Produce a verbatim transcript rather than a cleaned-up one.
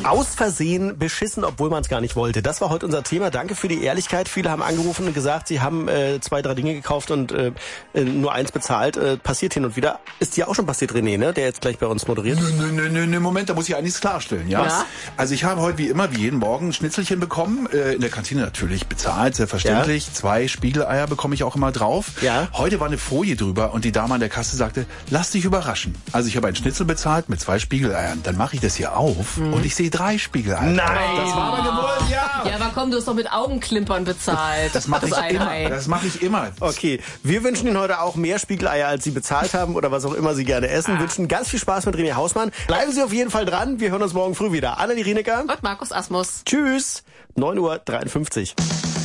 Aus Versehen beschissen, obwohl man es gar nicht wollte. Das war heute unser Thema. Danke für die Ehrlichkeit. Viele haben angerufen und gesagt, sie haben äh, zwei, drei Dinge gekauft und äh, nur eins bezahlt. Äh, passiert hin und wieder. Ist dir auch schon passiert, René, ne? Der jetzt gleich bei uns moderiert? Nö, nö, nö, nö, nö, Moment, da muss ich einiges klarstellen, ja? ja? Also ich habe heute wie immer, wie jeden Morgen, ein Schnitzelchen bekommen. Äh, in der Kantine natürlich bezahlt, selbstverständlich. Ja? Zwei Spiegeleier bekomme ich auch immer drauf. Ja? Heute war eine Folie drüber und die Dame an der Kasse sagte, lass dich überraschen. Also ich habe einen Schnitzel bezahlt mit zwei Spiegeleiern. Dann mache ich das hier auf mhm. und ich sehe drei Spiegeleier. Nein! Das war aber gewollt, ja! Ja, aber komm, du hast doch mit Augenklimpern bezahlt. Das mache ich immer. Das mache ich immer. Okay, wir wünschen Ihnen heute auch mehr Spiegeleier, als Sie bezahlt haben oder was auch immer Sie gerne essen. Wir wünschen ganz viel Spaß mit René Hausmann. Bleiben Sie auf jeden Fall dran. Wir hören uns morgen früh wieder. Annelie Rienecker und Markus Asmus. Tschüss. neun Uhr dreiundfünfzig.